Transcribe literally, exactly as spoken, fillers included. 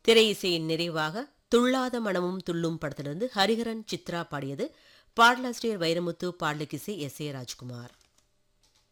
திரை இசையின் நிறைவாக துள்ளாத மனமும் துள்ளும் படத்திலிருந்து ஹரிஹரன் சித்ரா பாடியது. பாடலாசிரியர் வைரமுத்து, பாடலுக்கிசை எஸ் ஏ ராஜ்குமார்.